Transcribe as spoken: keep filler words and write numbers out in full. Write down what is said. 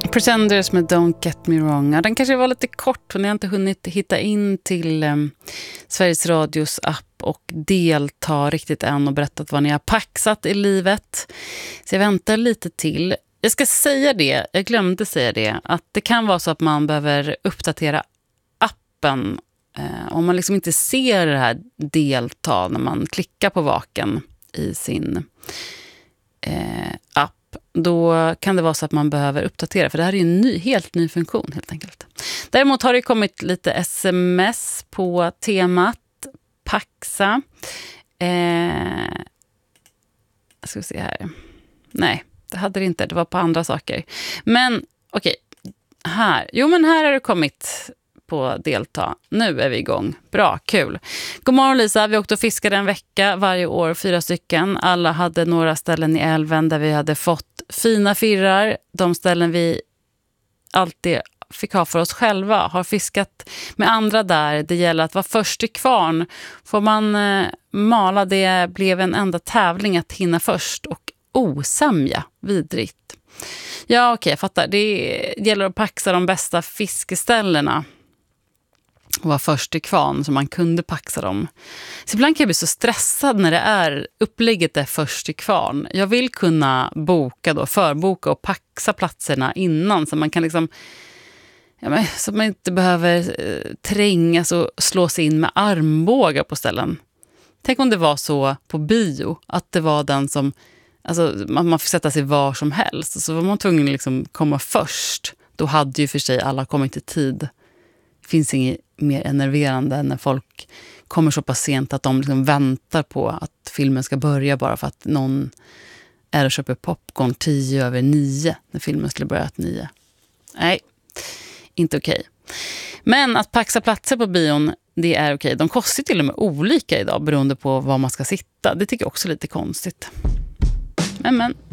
Pretenders med Don't Get Me Wrong. Ja, den kanske var lite kort och ni har inte hunnit hitta in till um, Sveriges Radios app och delta riktigt än och berättat vad ni har paxat i livet. Så jag väntar lite till. Jag ska säga det, jag glömde säga det, att det kan vara så att man behöver uppdatera appen eh, om man liksom inte ser det här delta när man klickar på vaken i sin eh, app. Då kan det vara så att man behöver uppdatera, för det här är ju en ny, helt ny funktion helt enkelt. Däremot har det kommit lite sms på temat paxa. Eh, ska vi se här. Nej, det hade det inte. Det var på andra saker. Men okej, här. Jo, men här har det kommit på delta. Nu är vi igång. Bra, kul. God morgon Lisa, vi åkte och fiskade en vecka varje år, fyra stycken. Alla hade några ställen i älven där vi hade fått fina firrar. De ställen vi alltid fick ha för oss själva har fiskat med andra där. Det gäller att vara först i kvarn. Får man eh, mala, det blev en enda tävling att hinna först och osämja vidrigt. Ja, okej, jag fattar. Det gäller att paxa de bästa fiskeställena och vara först i kvarn så man kunde paxa dem. Så ibland kan jag bli så stressad när det är upplägget är först i kvarn. Jag vill kunna boka då, förboka och paxa platserna innan så man kan liksom, ja, men, så man inte behöver eh, trängas och slå sig in med armbågar på ställen. Tänk om det var så på bio, att det var den som, alltså man, man får sätta sig var som helst. Så var man tvungen att liksom komma först. Då hade ju för sig alla kommit i tid. Det finns inget mer enerverande än när folk kommer så pass sent att de liksom väntar på att filmen ska börja bara för att någon är och köper popcorn tio över nio när filmen skulle börja ett nio. Nej, inte okej. Men att paxa platser på bion, det är okej. De kostar till och med olika idag beroende på var man ska sitta. Det tycker jag också är lite konstigt. Men men.